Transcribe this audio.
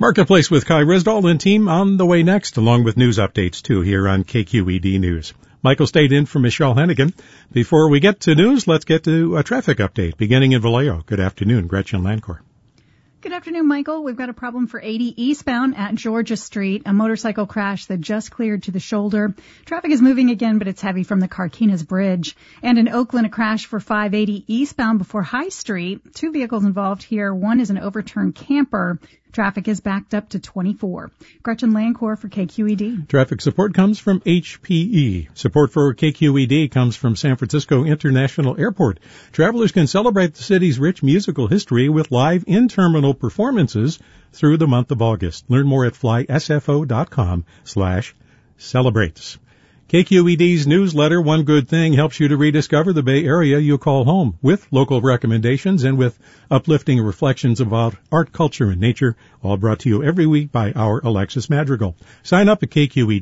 Marketplace with Kai Risdall and team on the way next, along with news updates, too, here on KQED News. Michael stayed in for Michelle Hennigan. Before we get to news, let's get to a traffic update, beginning in Vallejo. Good afternoon, Gretchen Lancourt. Good afternoon, Michael. We've got a problem for 80 eastbound at Georgia Street, a motorcycle crash that just cleared to the shoulder. Traffic is moving again, but it's heavy from the Carquinez Bridge. And in Oakland, a crash for 580 eastbound before High Street. 2 vehicles involved here. One is an overturned camper. Traffic is backed up to 24. Gretchen Lancourt for KQED. Traffic support comes from HPE. Support for KQED comes from San Francisco International Airport. Travelers can celebrate the city's rich musical history with live in-terminal performances through the month of August. Learn more at flysfo.com/celebrates. KQED's newsletter, One Good Thing, helps you to rediscover the Bay Area you call home with local recommendations and with uplifting reflections about art, culture, and nature, all brought to you every week by our Alexis Madrigal. Sign up at KQED.